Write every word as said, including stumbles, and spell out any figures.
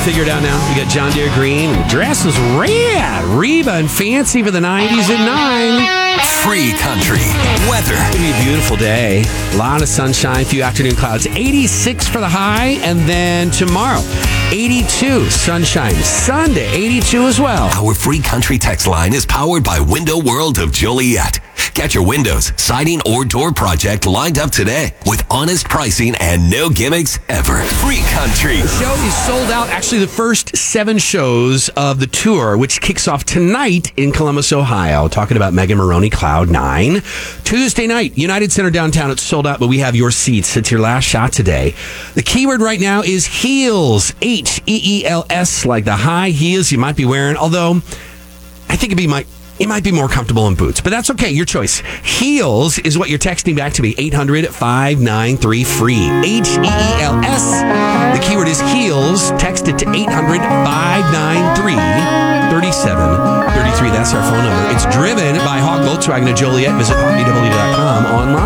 figured out now. We got John Deere green. And the dress is red. Reba and fancy for the nineties at nine. Free country weather. It's going to be a beautiful day. A lot of sunshine, a few afternoon clouds. eighty-six for the high. And then tomorrow, eighty-two. Sunshine. Sunday, eighty-two as well. Our free country text line is powered by Window World of Joliet. Get your windows, siding, or door project lined up today with honest pricing and no gimmicks ever. Free country. The show is sold out. Actually, the first seven shows of the tour, which kicks off tonight in Columbus, Ohio. Talking about Megan Maroney, Cloud Nine. Tuesday night, United Center downtown. It's sold out, but we have your seats. It's your last shot today. The keyword right now is heels. H E E L S, like the high heels you might be wearing. Although, I think it'd be my... It might be more comfortable in boots, but that's okay. Your choice. Heels is what you're texting back to me. eight hundred, five nine three, free. H E E L S. The keyword is heels. Text it to eight hundred, five nine three, three seven three three. That's our phone number. It's driven by Hawk Volkswagen of Joliet. Visit hawk v w dot com online.